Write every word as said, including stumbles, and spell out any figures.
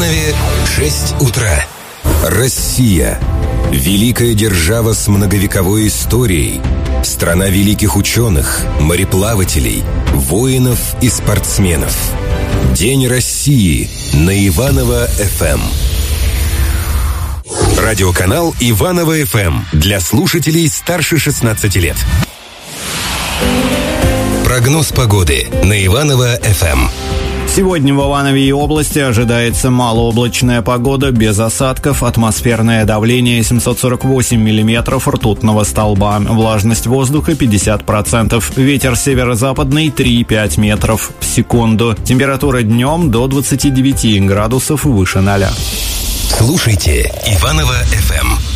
Иванове шесть утра. Россия. Великая держава с многовековой историей. Страна великих ученых, мореплавателей, воинов и спортсменов. День России на Иваново-эф эм. Радиоканал Иваново-эф эм для слушателей старше шестнадцати лет. Прогноз погоды на Иваново-эф эм. Сегодня в Иванове и области ожидается малооблачная погода без осадков, атмосферное давление семьсот сорок восемь миллиметров ртутного столба, влажность воздуха пятьдесят процентов, ветер северо-западный три-пять метров в секунду, температура днем до двадцати девяти градусов выше ноля. Слушайте Иваново-эф эм.